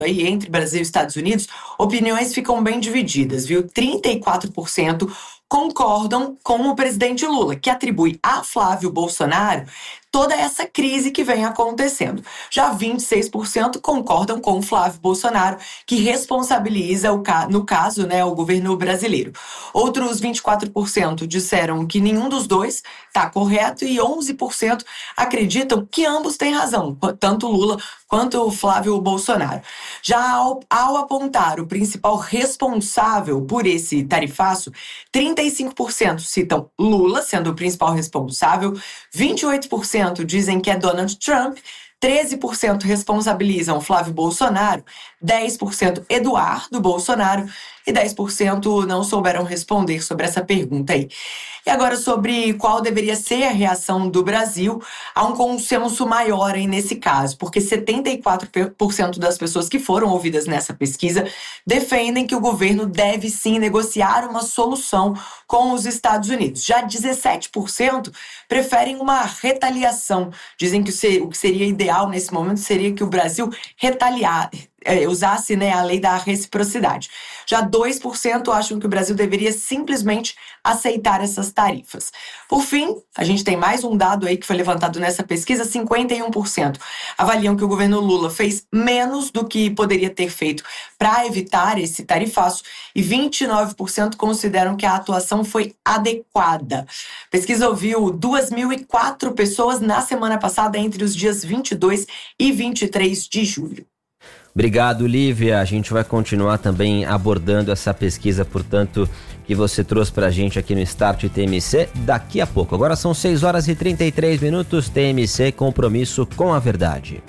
aí entre Brasil e Estados Unidos, opiniões ficam bem divididas, viu? 34% concordam com o presidente Lula, que atribui a Flávio Bolsonaro toda essa crise que vem acontecendo. Já 26% concordam com o Flávio Bolsonaro, que responsabiliza, no caso, o governo brasileiro. Outros 24% disseram que nenhum dos dois está correto e 11% acreditam que ambos têm razão, tanto Lula quanto o Flávio Bolsonaro. Já ao apontar o principal responsável por esse tarifaço, 35% citam Lula sendo o principal responsável, 28% dizem que é Donald Trump, 13% responsabilizam Flávio Bolsonaro, 10% Eduardo Bolsonaro e 10% não souberam responder sobre essa pergunta aí. E agora sobre qual deveria ser a reação do Brasil, há um consenso maior aí nesse caso, porque 74% das pessoas que foram ouvidas nessa pesquisa defendem que o governo deve sim negociar uma solução com os Estados Unidos. Já 17% preferem uma retaliação. Dizem que o que seria ideal nesse momento seria que o Brasil usasse a lei da reciprocidade. Já 2% acham que o Brasil deveria simplesmente aceitar essas tarifas. Por fim, a gente tem mais um dado aí que foi levantado nessa pesquisa, 51% avaliam que o governo Lula fez menos do que poderia ter feito para evitar esse tarifaço e 29% consideram que a atuação foi adequada. A pesquisa ouviu 2.004 pessoas na semana passada, entre os dias 22 e 23 de julho. Obrigado, Lívia. A gente vai continuar também abordando essa pesquisa, portanto, que você trouxe pra gente aqui no Start TMC daqui a pouco. Agora são 6h33, TMC, compromisso com a verdade.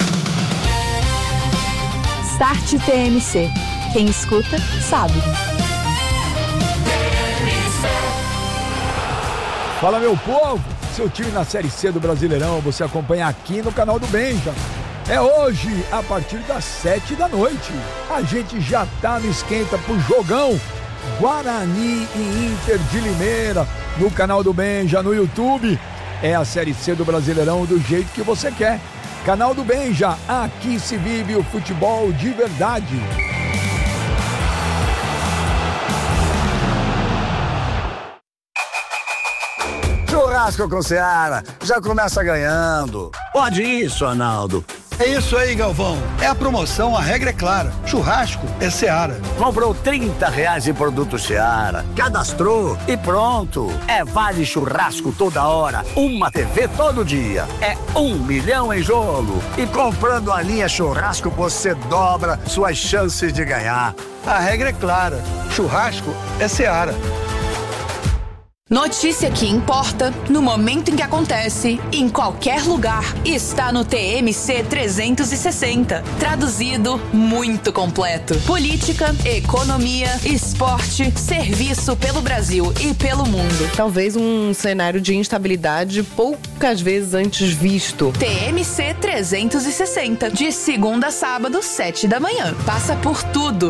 Start TMC. Quem escuta, sabe. Fala, meu povo! Seu time na Série C do Brasileirão, você acompanha aqui no canal do Benja. É hoje, a partir das 7h. A gente já tá no esquenta pro jogão Guarani e Inter de Limeira, no canal do Benja, no YouTube. É a Série C do Brasileirão do jeito que você quer. Canal do Benja, aqui se vive o futebol de verdade. Churrasco com Seara, já começa ganhando. Pode isso, Arnaldo. É isso aí, Galvão. É a promoção, a regra é clara. Churrasco é Seara. Comprou R$30 em produto Seara, cadastrou e pronto. É vale churrasco toda hora, uma TV todo dia. É 1 milhão em jogo. E comprando a linha churrasco, você dobra suas chances de ganhar. A regra é clara. Churrasco é Seara. Notícia que importa, no momento em que acontece, em qualquer lugar, está no TMC 360. Traduzido, muito completo. Política, economia, esporte, serviço pelo Brasil e pelo mundo. Talvez um cenário de instabilidade poucas vezes antes visto. TMC 360, de segunda a sábado, 7h. Passa por tudo